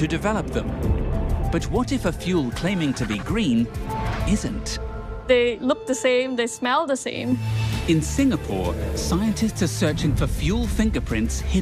to develop them. But what if a fuel claiming to be green isn't? They look the same, they smell the same. In Singapore, scientists are searching for fuel fingerprints hidden